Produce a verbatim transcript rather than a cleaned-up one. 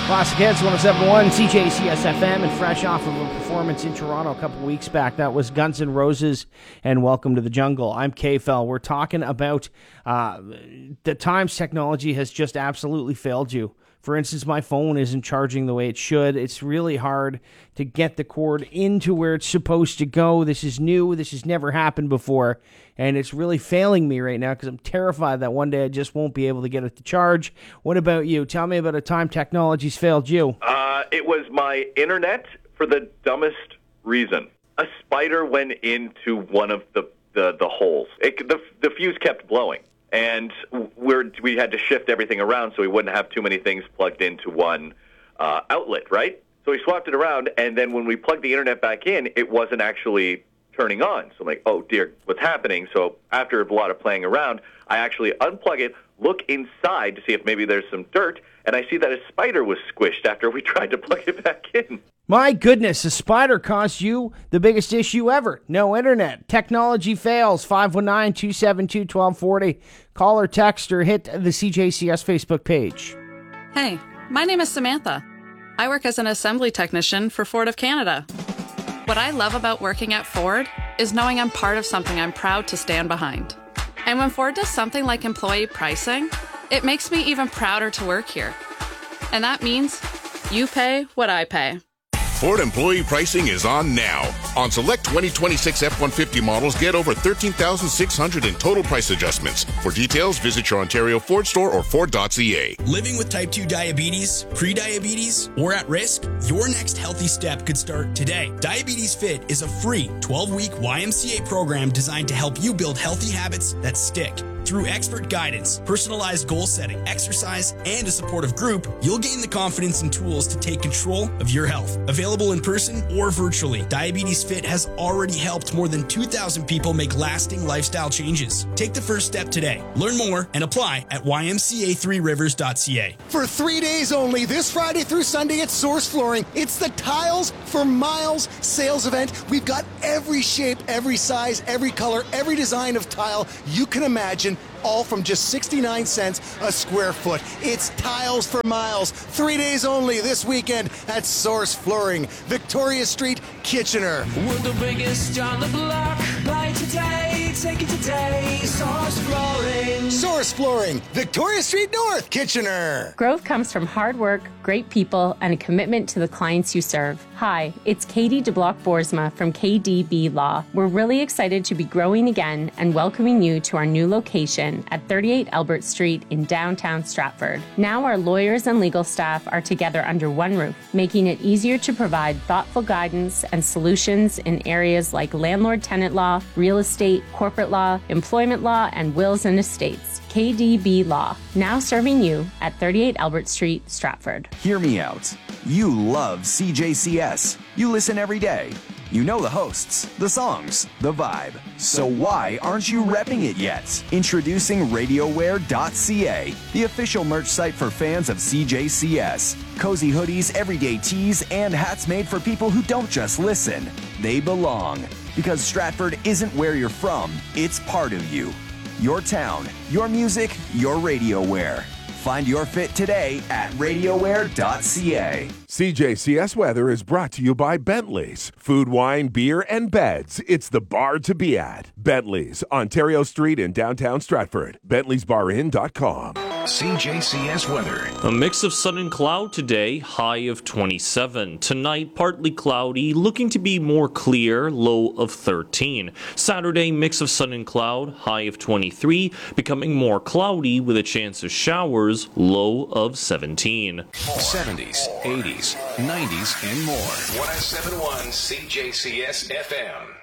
Classic Hits, one oh seven point one, C J C S F M, and fresh off of a performance in Toronto a couple weeks back. That was Guns N' Roses and Welcome to the Jungle. I'm K-Fel. We're talking about uh, the times technology has just absolutely failed you. For instance, my phone isn't charging the way it should. It's really hard to get the cord into where it's supposed to go. This is new. This has never happened before. And it's really failing me right now because I'm terrified that one day I just won't be able to get it to charge. What about you? Tell me about a time technology's failed you. Uh, it was my internet for the dumbest reason. A spider went into one of the, the, the holes. It, the, the fuse kept blowing. And we're, we had to shift everything around so we wouldn't have too many things plugged into one uh, outlet, right? So we swapped it around, and then when we plugged the internet back in, it wasn't actually turning on. So I'm like, oh, dear, what's happening? So after a lot of playing around, I actually unplug it, look inside to see if maybe there's some dirt, and I see that a spider was squished after we tried to plug it back in. My goodness, a spider caused you the biggest issue ever. No internet. Technology fails. five one nine, two seven two, one two four zero. Call or text or hit the C J C S Facebook page. Hey, my name is Samantha. I work as an assembly technician for Ford of Canada. What I love about working at Ford is knowing I'm part of something I'm proud to stand behind. And when Ford does something like employee pricing, it makes me even prouder to work here. And that means you pay what I pay. Ford employee pricing is on now. On select twenty twenty-six F one fifty models, get over thirteen thousand six hundred dollars in total price adjustments. For details, visit your Ontario Ford store or Ford dot C A. Living with type two diabetes, pre-diabetes, or at risk? Your next healthy step could start today. Diabetes Fit is a free twelve-week Y M C A program designed to help you build healthy habits that stick. Through expert guidance, personalized goal setting, exercise, and a supportive group, you'll gain the confidence and tools to take control of your health. Available in person or virtually, Diabetes Fit has already helped more than two thousand people make lasting lifestyle changes. Take the first step today. Learn more and apply at Y M C A three rivers dot C A. For three days only, this Friday through Sunday at Source Flooring, it's the Tiles for Miles sales event. We've got every shape, every size, every color, every design of tile you can imagine, all from just sixty-nine cents a square foot. It's Tiles for Miles. Three days only this weekend at Source Flooring, Victoria Street, Kitchener. We're the biggest on the block. Buy today, take it today. Source Flooring. Source Flooring, Victoria Street North, Kitchener. Growth comes from hard work, great people, and a commitment to the clients you serve. Hi, it's Katie DeBlock-Boersma from K D B Law. We're really excited to be growing again and welcoming you to our new location at thirty-eight Albert Street in downtown Stratford. Now our lawyers and legal staff are together under one roof, making it easier to provide thoughtful guidance and solutions in areas like landlord-tenant law, real estate, corporate law, employment law, and wills and estates. K D B Law, now serving you at thirty-eight Albert Street, Stratford. Hear me out. You love C J C S. You listen every day. You know the hosts, the songs, the vibe. So why aren't you repping it yet? Introducing RadioWare dot C A, the official merch site for fans of C J C S. Cozy hoodies, everyday tees, and hats made for people who don't just listen. They belong. Because Stratford isn't where you're from, it's part of you. Your town, your music, your RadioWare. Find your fit today at RadioWare dot C A. C J C S Weather is brought to you by Bentley's. Food, wine, beer, and beds. It's the bar to be at. Bentley's, Ontario Street in downtown Stratford. Bentley's Bar Inn dot com. C J C S weather. A mix of sun and cloud today, high of twenty-seven. Tonight, partly cloudy, looking to be more clear, low of thirteen. Saturday, mix of sun and cloud, high of twenty-three, becoming more cloudy with a chance of showers, low of seventeen. seventies, eighties, nineties, and more. one oh seven point one C J C S F M.